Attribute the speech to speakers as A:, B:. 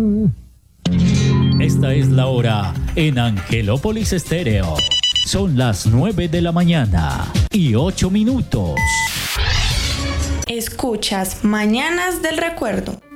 A: Esta es la hora en Angelópolis Estéreo. Son las 9 de la mañana y 8 minutos.
B: Escuchas Mañanas del Recuerdo.